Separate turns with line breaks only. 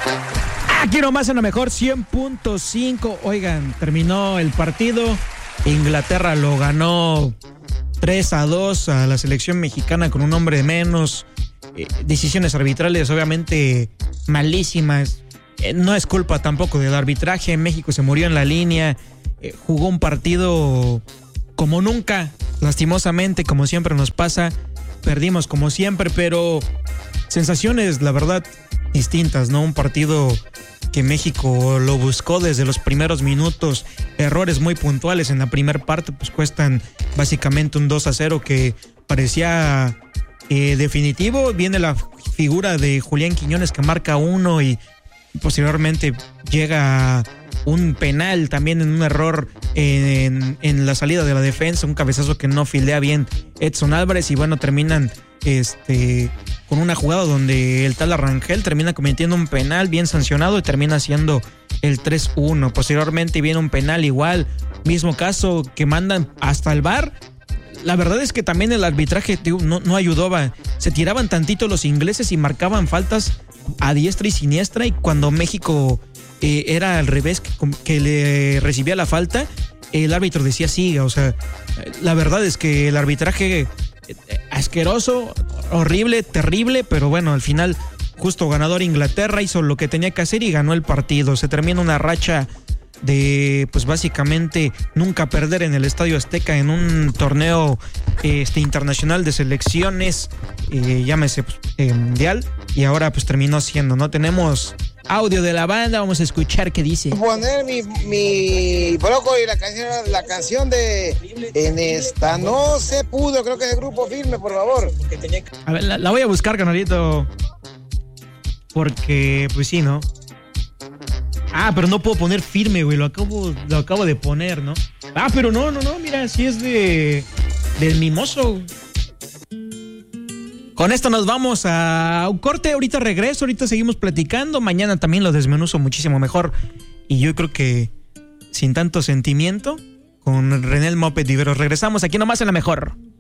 Aquí nomás en la mejor 100.5. Oigan, terminó el partido. Inglaterra lo ganó 3-2 a la selección mexicana con un hombre de menos. Decisiones arbitrales obviamente malísimas. No es culpa tampoco del arbitraje. México se murió en la línea. Jugó un partido como nunca. Lastimosamente, como siempre nos pasa. Perdimos como siempre, pero sensaciones, la verdad, distintas, ¿no? Un partido que México lo buscó desde los primeros minutos. Errores muy puntuales en la primera parte, pues cuestan básicamente un 2-0 que parecía definitivo. Viene la figura de Julián Quiñones que marca uno y posteriormente llega un penal también en un error en la salida de la defensa, un cabezazo que no fildea bien Edson Álvarez y bueno, terminan con una jugada donde el tal Rangel termina cometiendo un penal bien sancionado y termina siendo el 3-1. Posteriormente viene un penal igual, mismo caso que mandan hasta el VAR. La verdad es que también el arbitraje no ayudaba. Se tiraban tantito los ingleses y marcaban faltas a diestra y siniestra, y cuando México era al revés, que le recibía la falta, el árbitro decía siga. O sea, la verdad es que el arbitraje asqueroso, horrible, terrible, pero bueno, al final justo ganador Inglaterra, hizo lo que tenía que hacer y ganó el partido. Se termina una racha de pues básicamente nunca perder en el Estadio Azteca en un torneo internacional de selecciones, llámese mundial, y ahora pues terminó siendo, ¿no? Tenemos audio de la banda, vamos a escuchar qué dice.
Poner mi brócoli y la canción de En esta no se pudo, creo que es el Grupo Firme, por favor.
A ver, la voy a buscar, canalito, porque pues sí, ¿no? Pero no puedo poner Firme, güey, lo acabo de poner, ¿no? Pero no, mira, sí es del Mimoso. Con esto nos vamos a un corte, ahorita regreso, ahorita seguimos platicando, mañana también lo desmenuzo muchísimo mejor, y yo creo que sin tanto sentimiento, con René el Moped Viveros. Regresamos aquí nomás en la mejor.